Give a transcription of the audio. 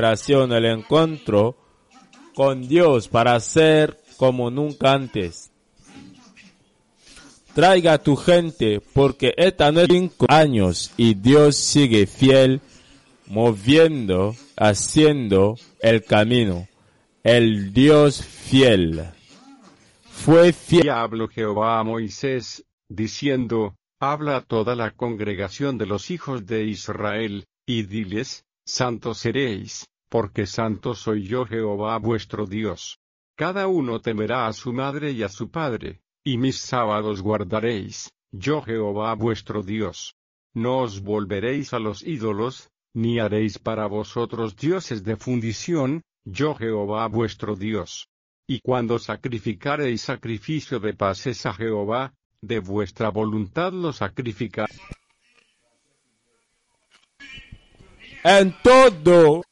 generación el encuentro con Dios para ser como nunca antes. Traiga a tu gente, porque esta no es 5 años y Dios sigue fiel, moviendo, haciendo el camino. El Dios fiel. Fue fiel. Y habló Jehová a Moisés, diciendo, habla a toda la congregación de los hijos de Israel, y diles, santos seréis, porque santo soy yo Jehová vuestro Dios. Cada uno temerá a su madre y a su padre, y mis sábados guardaréis, yo Jehová vuestro Dios. No os volveréis a los ídolos, ni haréis para vosotros dioses de fundición, yo Jehová vuestro Dios. Y cuando sacrificareis sacrificio de paces a Jehová, de vuestra voluntad lo sacrificaréis. En todo.